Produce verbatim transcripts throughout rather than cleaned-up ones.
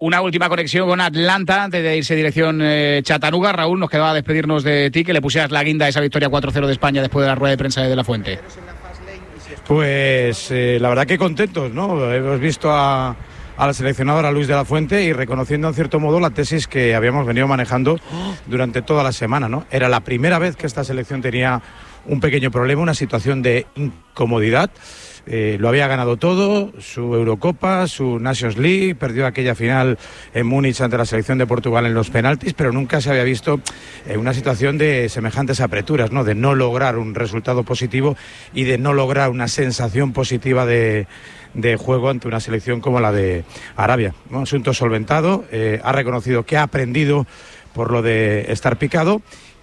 Una última conexión con Atlanta antes de irse dirección eh, Chattanooga. Raúl, nos quedaba despedirnos de ti, que le pusieras la guinda a esa victoria cuatro cero de España después de la rueda de prensa de, de la Fuente. Pues eh, la verdad que contentos, ¿no? Hemos visto a, a la seleccionadora Luis de la Fuente y reconociendo en cierto modo la tesis que habíamos venido manejando durante toda la semana, ¿no? Era la primera vez que esta selección tenía un pequeño problema, una situación de incomodidad. Eh, lo había ganado todo, su Eurocopa, su Nations League, perdió aquella final en Múnich ante la selección de Portugal en los penaltis, pero nunca se había visto eh, una situación de semejantes apreturas, ¿no? De no lograr un resultado positivo y de no lograr una sensación positiva de, de juego ante una selección como la de Arabia. Un asunto solventado, eh, ha reconocido que ha aprendido por lo de estar picado.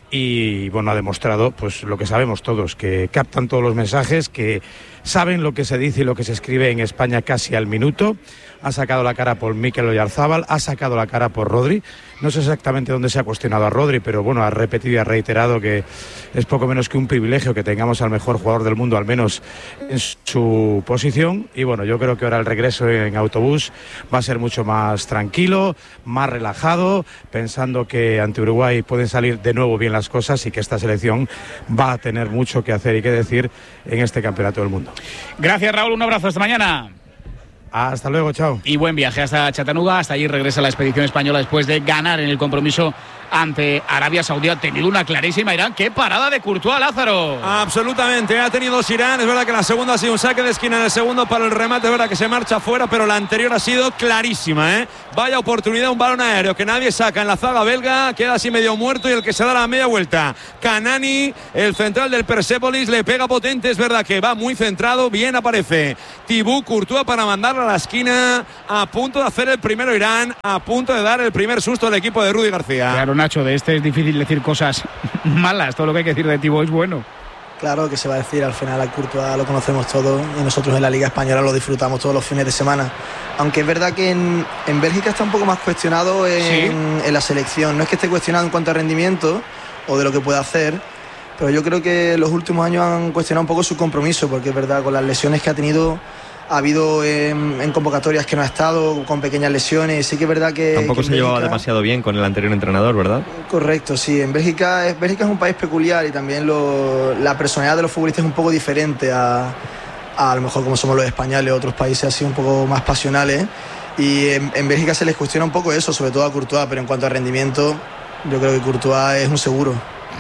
Y bueno, ha demostrado pues lo que sabemos todos, que captan todos los mensajes, que saben lo que se dice y lo que se escribe en España casi al minuto. Ha sacado la cara por Mikel Oyarzabal, ha sacado la cara por Rodri. No sé exactamente dónde se ha cuestionado a Rodri, pero bueno, ha repetido y ha reiterado que es poco menos que un privilegio que tengamos al mejor jugador del mundo, al menos en su posición. Y bueno, yo creo que ahora el regreso en autobús va a ser mucho más tranquilo, más relajado, pensando que ante Uruguay pueden salir de nuevo bien las cosas y que esta selección va a tener mucho que hacer y que decir en este campeonato del mundo. Gracias, Raúl, un abrazo, hasta mañana. Hasta luego, chao. Y buen viaje hasta Chattanooga. Hasta allí regresa la expedición española después de ganar en el compromiso ante Arabia Saudí. Ha tenido una clarísima Irán. ¡Qué parada de Courtois, Lázaro! Absolutamente, ha tenido Irán. Es verdad que la segunda ha sido un saque de esquina en el segundo para el remate. Es verdad que se marcha fuera, pero la anterior ha sido clarísima, ¿eh? Vaya oportunidad, un balón aéreo que nadie saca en la zaga belga. Queda así medio muerto y el que se da la media vuelta. Kanani, el central del Persepolis, le pega potente. Es verdad que va muy centrado. Bien aparece Thibaut Courtois para mandarla a la esquina. A punto de hacer el primero Irán. A punto de dar el primer susto al equipo de Rudy García. Claro, Nacho, de este es difícil decir cosas malas. Todo lo que hay que decir de Thibaut es bueno. Claro que se va a decir, al final a Courtois lo conocemos todos y nosotros en la Liga Española lo disfrutamos todos los fines de semana. Aunque es verdad que en, en Bélgica está un poco más cuestionado en, ¿sí? en la selección. No es que esté cuestionado en cuanto a rendimiento o de lo que puede hacer, pero yo creo que los últimos años han cuestionado un poco su compromiso, porque es verdad, con las lesiones que ha tenido, ha habido en, en convocatorias que no ha estado, con pequeñas lesiones. Sí que es verdad que tampoco que se Bélgica, llevaba demasiado bien con el anterior entrenador, ¿verdad? Correcto, sí. En Bélgica, es, Bélgica es un país peculiar y también lo, la personalidad de los futbolistas es un poco diferente a, a, a lo mejor como somos los españoles, otros países así un poco más pasionales. Y en, en Bélgica se les cuestiona un poco eso, sobre todo a Courtois, pero en cuanto a rendimiento, yo creo que Courtois es un seguro.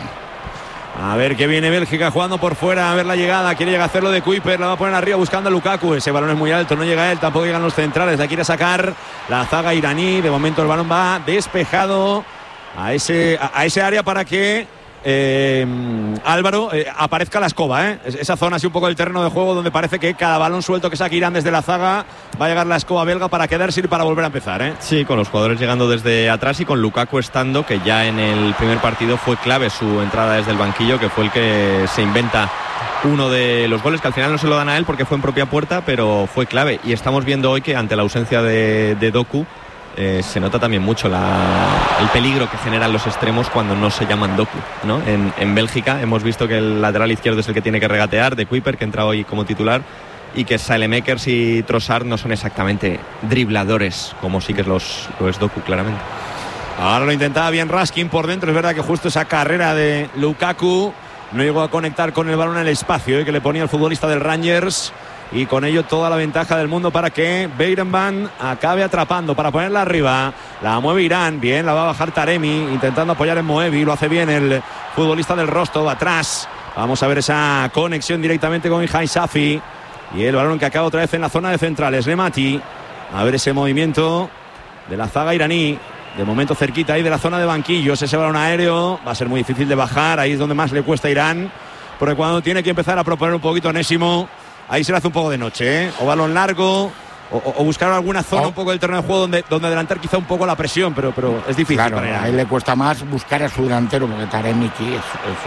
A ver que viene Bélgica jugando por fuera, a ver la llegada, quiere llegar a hacerlo de Kuiper, la va a poner arriba buscando a Lukaku, ese balón es muy alto, no llega él, tampoco llegan los centrales, la quiere sacar la zaga iraní, de momento el balón va despejado a ese, a, a ese área para que eh, Álvaro eh, aparezca la escoba, ¿eh? Esa zona así un poco del terreno de juego donde parece que cada balón suelto que saque Irán desde la zaga va a llegar la escoba belga para quedarse y para volver a empezar, ¿eh? Sí, con los jugadores llegando desde atrás y con Lukaku estando, que ya en el primer partido fue clave su entrada desde el banquillo, que fue el que se inventa uno de los goles, que al final no se lo dan a él porque fue en propia puerta, pero fue clave. Y estamos viendo hoy que ante la ausencia de, de Doku Eh, se nota también mucho la, el peligro que generan los extremos cuando no se llaman Doku, ¿no? En, en Bélgica hemos visto que el lateral izquierdo es el que tiene que regatear, de Kuiper, que entra hoy como titular, y que Saelemaekers y Trossard no son exactamente dribladores, como sí que los, lo es Doku, claramente. Ahora lo intentaba bien Raskin por dentro, es verdad que justo esa carrera de Lukaku no llegó a conectar con el balón en el espacio, ¿eh? que le ponía el futbolista del Rangers. Y con ello toda la ventaja del mundo para que Beirenband acabe atrapando para ponerla arriba. La mueve Irán, bien, la va a bajar Taremi, intentando apoyar en Moevi, lo hace bien el futbolista del Rostov, atrás. Vamos a ver esa conexión directamente con Ihai Safi. Y el balón que acaba otra vez en la zona de centrales, Lemati. A ver ese movimiento de la zaga iraní. De momento cerquita ahí de la zona de banquillos, ese balón aéreo va a ser muy difícil de bajar, ahí es donde más le cuesta a Irán. Porque cuando tiene que empezar a proponer un poquito Onésimo, ahí se le hace un poco de noche, ¿eh? O balón largo, o, o buscar alguna zona oh. un poco del terreno de juego donde, donde adelantar quizá un poco la presión, pero, pero es difícil. Claro, para ahí le cuesta más buscar a su delantero, porque Taremi aquí es,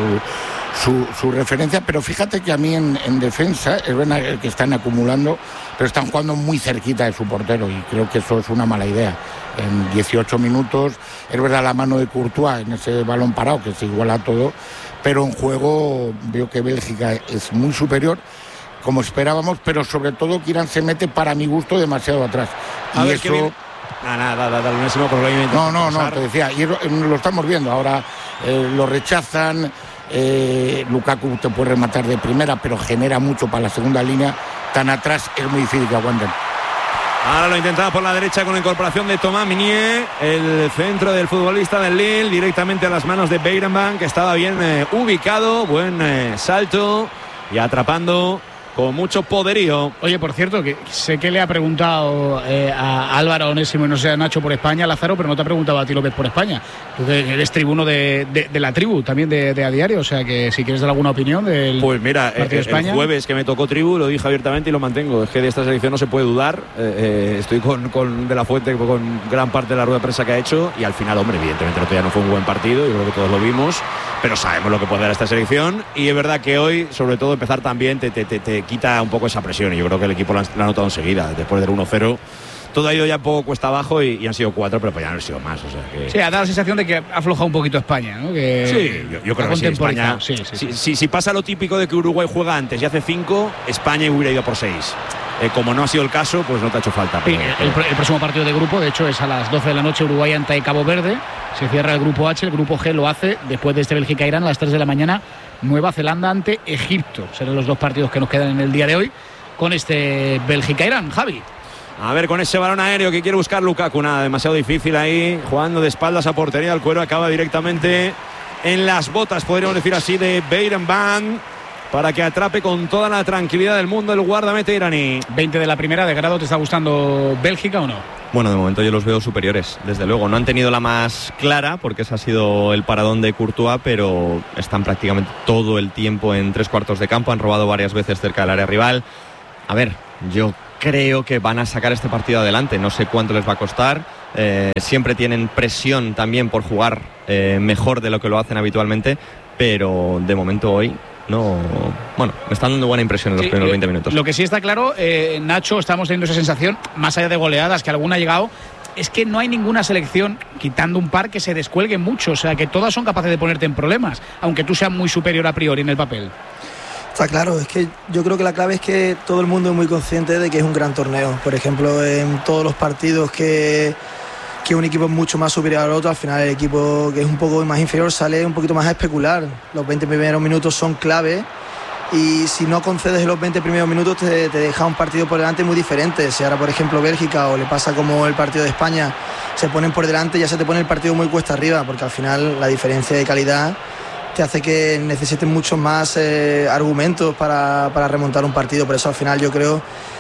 es su, su, su referencia. Pero fíjate que a mí en, en defensa es verdad que están acumulando, pero están jugando muy cerquita de su portero y creo que eso es una mala idea. En dieciocho minutos, es verdad la mano de Courtois en ese balón parado, que se iguala todo, pero en juego veo que Bélgica es muy superior, como esperábamos, pero sobre todo que Irán se mete, para mi gusto, demasiado atrás. A y ver, eso viene, Nada, nada, dale Onésimo por lo No, no, no, te decía, y lo, lo estamos viendo, ahora eh, lo rechazan, eh, Lukaku te puede rematar de primera, pero genera mucho para la segunda línea, tan atrás es muy difícil que aguanten. Ahora lo intentaba por la derecha con la incorporación de Thomas Meunier, el centro del futbolista del Lille, directamente a las manos de Beirenband, que estaba bien eh, ubicado, buen eh, salto y atrapando con mucho poderío. Oye, por cierto, que sé que le ha preguntado eh, a Álvaro Onésimo y no sé a Nacho por España, Lázaro, pero no te ha preguntado a ti López por España. Tú que eres tribuno de, de, de la tribu, también de, de A Diario, o sea que si quieres dar alguna opinión del Pues mira, partido de España. El jueves que me tocó tribu lo dije abiertamente y lo mantengo. Es que de esta selección no se puede dudar. Eh, eh, estoy con, con De La Fuente, con gran parte de la rueda de prensa que ha hecho y al final, hombre, evidentemente el otro día no fue un buen partido, yo creo que todos lo vimos, pero sabemos lo que puede dar esta selección y es verdad que hoy, sobre todo empezar también, te, te, te, te quita un poco esa presión y yo creo que el equipo lo ha, lo ha notado enseguida, después del uno cero. Todo ha ido ya un poco cuesta abajo y, y han sido cuatro, pero pues ya no han sido más. O sea que... Sí, ha dado la sensación de que ha aflojado un poquito España, ¿no? Que sí, yo, yo creo que sí, España. Sí, sí, sí. Si, si, si pasa lo típico de que Uruguay juega antes y hace cinco, España hubiera ido por seis. Eh, como no ha sido el caso, pues no te ha hecho falta. Sí, pero, el, el próximo partido de grupo, de hecho, es a las doce de la noche, Uruguay ante Cabo Verde. Se cierra el grupo H, el grupo G lo hace después de este Bélgica-Irán a las tres de la mañana. Nueva Zelanda ante Egipto. Serán los dos partidos que nos quedan en el día de hoy con este Bélgica-Irán. Javi. A ver, con ese balón aéreo que quiere buscar Lukaku, nada, demasiado difícil ahí, jugando de espaldas a portería, el cuero acaba directamente en las botas, podríamos decir así, de Beirenband, para que atrape con toda la tranquilidad del mundo el guardameta iraní. veinte de la primera de grado, ¿te está gustando Bélgica o no? Bueno, de momento yo los veo superiores, desde luego. No han tenido la más clara, porque ese ha sido el paradón de Courtois, pero están prácticamente todo el tiempo en tres cuartos de campo, han robado varias veces cerca del área rival. A ver, yo creo que van a sacar este partido adelante, no sé cuánto les va a costar, eh, siempre tienen presión también por jugar eh, mejor de lo que lo hacen habitualmente, pero de momento hoy no, bueno, me están dando buena impresión en los sí, primeros veinte minutos. Lo que sí está claro, eh, Nacho, estamos teniendo esa sensación, más allá de goleadas, que alguna ha llegado, es que no hay ninguna selección, quitando un par, que se descuelgue mucho, o sea que todas son capaces de ponerte en problemas, aunque tú seas muy superior a priori en el papel. Está claro, es que yo creo que la clave es que todo el mundo es muy consciente de que es un gran torneo. Por ejemplo, en todos los partidos que, que un equipo es mucho más superior al otro, al final el equipo que es un poco más inferior sale un poquito más a especular. Los veinte primeros minutos son clave y si no concedes en los veinte primeros minutos te, te deja un partido por delante muy diferente. Si ahora, por ejemplo, Bélgica o le pasa como el partido de España, se ponen por delante, ya se te pone el partido muy cuesta arriba, porque al final la diferencia de calidad te hace que necesiten muchos más eh, argumentos para, para remontar un partido. Por eso al final yo creo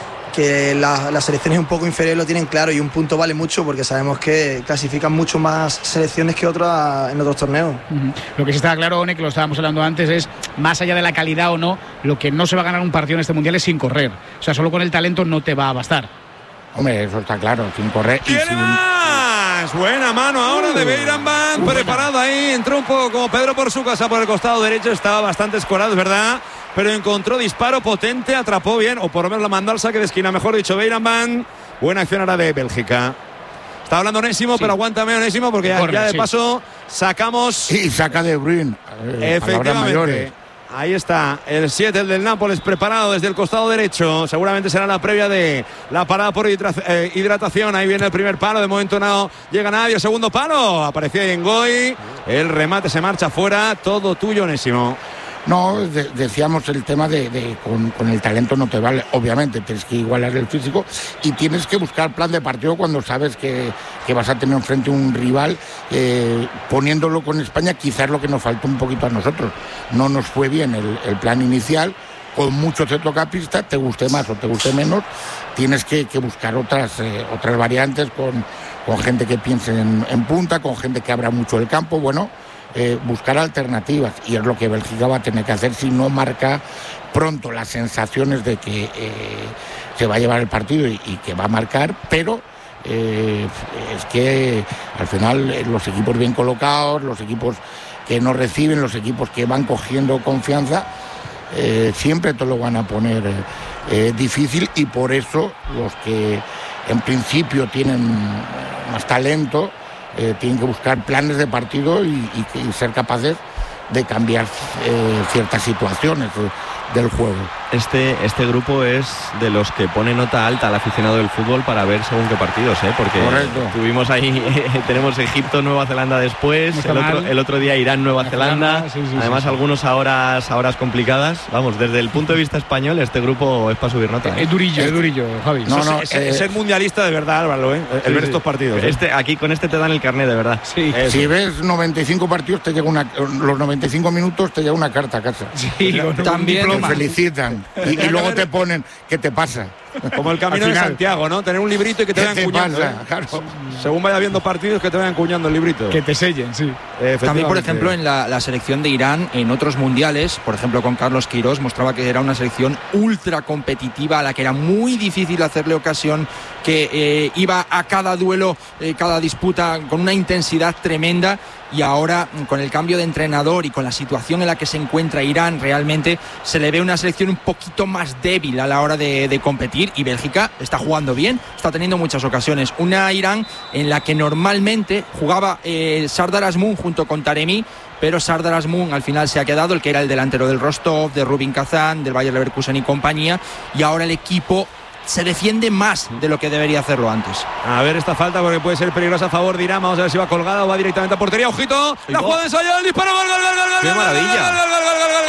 que la, las selecciones un poco inferiores lo tienen claro y un punto vale mucho porque sabemos que clasifican mucho más selecciones que otras en otros torneos. Uh-huh. Lo que sí está claro, One, que lo estábamos hablando antes, es más allá de la calidad o no, lo que no se va a ganar un partido en este mundial es sin correr. O sea, solo con el talento no te va a bastar. Hombre, eso está claro, sin correr y sin... más. Buena mano ahora de Beirenband, preparado ahí, entró un poco como Pedro por su casa por el costado derecho, estaba bastante escorado, es verdad, pero encontró disparo potente, atrapó bien, o por lo menos la mandó al saque de esquina, mejor dicho, Beirenband. Buena acción ahora de Bélgica. Está hablando Onésimo, sí. Pero aguántame, Onésimo, porque ya, Corre, ya de sí. paso sacamos... Y saca de Bruyne. Eh, Efectivamente. Ahí está el siete, el del Nápoles, preparado desde el costado derecho. Seguramente será la previa de la parada por hidratación. Ahí viene el primer palo. De momento no llega nadie. El segundo palo. Aparecía ahí en Goy. El remate se marcha fuera. Todo tuyo, Onésimo. No, de, decíamos el tema de, de con, con el talento no te vale, obviamente tienes que igualar el físico y tienes que buscar plan de partido cuando sabes que, que vas a tener enfrente un rival, eh, poniéndolo con España quizás lo que nos faltó un poquito a nosotros, no nos fue bien el, el plan inicial, con muchos centrocampistas, te guste más o te guste menos, tienes que, que buscar otras, eh, otras variantes con, con gente que piense en, en punta, con gente que abra mucho el campo, bueno... Eh, buscar alternativas y es lo que Bélgica va a tener que hacer si no marca pronto las sensaciones de que eh, se va a llevar el partido y, y que va a marcar, pero eh, es que al final eh, los equipos bien colocados, los equipos que no reciben, los equipos que van cogiendo confianza, eh, siempre te lo van a poner eh, eh, difícil y por eso los que en principio tienen más talento Eh, tienen que buscar planes de partido y, y, y ser capaces de cambiar eh, ciertas situaciones. del juego. Este, este grupo es de los que pone nota alta al aficionado del fútbol para ver según qué partidos, ¿eh? Porque Correcto. tuvimos ahí, tenemos Egipto, Nueva Zelanda después, el otro, el otro día Irán, Nueva, Nueva Zelanda, Zelanda sí, sí, además sí, sí. algunos a horas, a horas complicadas. Vamos, desde el punto de vista español, este grupo es para subir nota. ¿eh? Es durillo, es durillo, Javi. No, no, es, eh, es ser mundialista de verdad, Álvaro, ¿eh? El sí, ver estos partidos. ¿eh? Este, aquí con este te dan el carnet, de verdad. Sí. Si ves noventa y cinco partidos, te llega una, los noventa y cinco minutos te llega una carta a casa. Sí, con también. Te felicitan. Y, y luego te ponen, ¿qué te pasa? Como el camino de Santiago, ¿no? Tener un librito y que te vayan cuñando. ¿eh? Claro. Según vaya viendo partidos, que te vayan cuñando el librito. Que te sellen, sí. También, por ejemplo, en la, la selección de Irán, en otros mundiales, por ejemplo, con Carlos Queiroz, mostraba que era una selección ultra competitiva, a la que era muy difícil hacerle ocasión, que eh, iba a cada duelo, eh, cada disputa con una intensidad tremenda. Y ahora, con el cambio de entrenador y con la situación en la que se encuentra Irán, realmente se le ve una selección un poquito más débil a la hora de, de competir, y Bélgica está jugando bien, está teniendo muchas ocasiones. Una Irán en la que normalmente jugaba eh, Sardar Azmoun junto con Taremi, pero Sardar Azmoun al final se ha quedado, el que era el delantero del Rostov, de Rubin Kazan, del Bayer Leverkusen y compañía, y ahora el equipo se defiende más de lo que debería hacerlo antes. A ver esta falta, porque puede ser peligrosa a favor de Irán. Vamos a ver si va colgada o va directamente a portería. Ojito, la jugada ensayada, el disparo, gol, gol, gol, gol, ¡qué gol, maravilla! Gol, gol, gol, gol, gol, gol,